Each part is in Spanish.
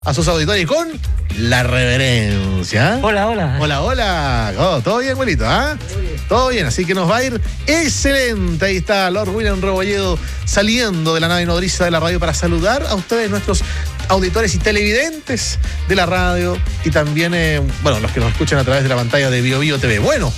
A sus auditores con la reverencia. Hola, hola. Hola, hola. Oh, ¿todo bien, abuelito? ¿Ah? Todo bien, así que nos va a ir excelente. Ahí está Lord William Rebolledo saliendo de la nave nodriza de la radio para saludar a ustedes, nuestros auditores y televidentes de la radio y también, los que nos escuchan a través de la pantalla de Bio Bio TV. Bueno,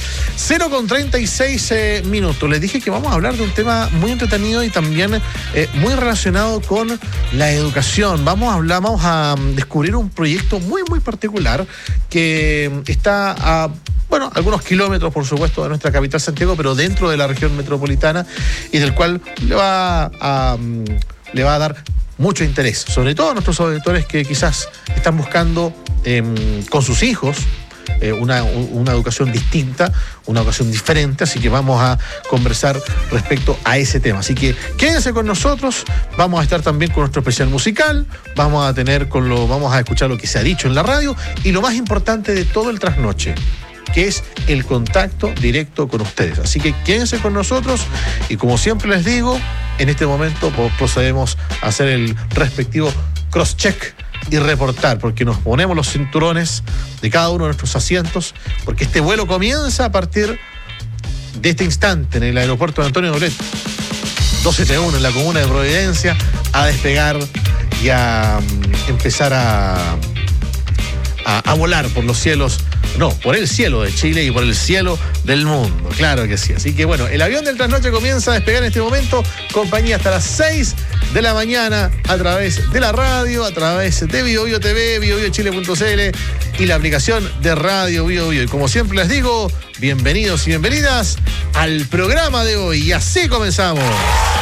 0:36 minutos. Les dije que vamos a hablar de un tema muy entretenido y también muy relacionado con la educación. Vamos a descubrir un proyecto muy, muy particular que está a algunos kilómetros, por supuesto, de nuestra capital Santiago, pero dentro de la región metropolitana y del cual le va a dar mucho interés, sobre todo a nuestros auditores que quizás están buscando con sus hijos una educación distinta, una educación diferente, así que vamos a conversar respecto a ese tema. Así que quédense con nosotros, vamos a estar también con nuestro especial musical, vamos a escuchar lo que se ha dicho en la radio y lo más importante de todo el trasnoche, que es el contacto directo con ustedes. Así que quédense con nosotros y como siempre les digo, en este momento procedemos a hacer el respectivo cross-check y reportar, porque nos ponemos los cinturones de cada uno de nuestros asientos, porque este vuelo comienza a partir de este instante en el aeropuerto de Antonio Doblet 271 en la comuna de Providencia, a despegar y a empezar a volar por los cielos. No, por el cielo de Chile y por el cielo del mundo, claro que sí. Así que el avión del trasnoche comienza a despegar en este momento, compañía hasta las 6 de la mañana a través de la radio, a través de Bio Bio TV, biobiochile.cl y la aplicación de Radio Bio Bio. Y como siempre les digo, bienvenidos y bienvenidas al programa de hoy. Y así comenzamos.